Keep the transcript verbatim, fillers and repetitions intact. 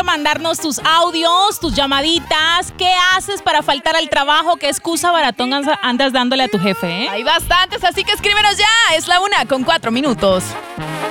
mandarnos tus audios, tus llamaditas. ¿Qué haces para faltar al trabajo? ¿Qué excusa baratón andas dándole a tu jefe, eh? Hay bastantes, así que escríbenos ya. Es la una con cuatro minutos.